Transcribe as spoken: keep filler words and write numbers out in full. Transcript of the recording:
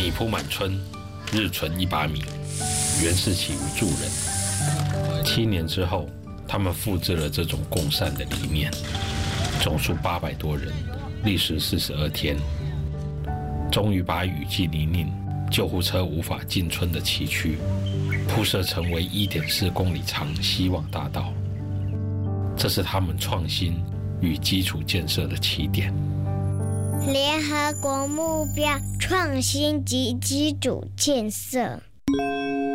米铺满村，日存一把米，原是起于助人。七年之后，他们复制了这种共善的理念，总数八百多人，历时四十二天，终于把雨季泥泞、救护车无法进村的崎岖，铺设成为 一点四公里长希望大道。这是他们创新与基础建设的起点。 联合国目标创新及基础建设。